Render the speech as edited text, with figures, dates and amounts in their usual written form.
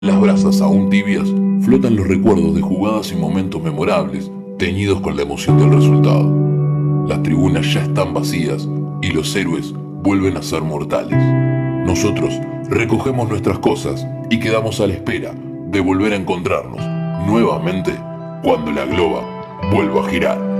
Las brasas aún tibias flotan los recuerdos de jugadas y momentos memorables, teñidos con la emoción del resultado. Las tribunas ya están vacías y los héroes vuelven a ser mortales. Nosotros recogemos nuestras cosas y quedamos a la espera de volver a encontrarnos nuevamente cuando la globa vuelva a girar.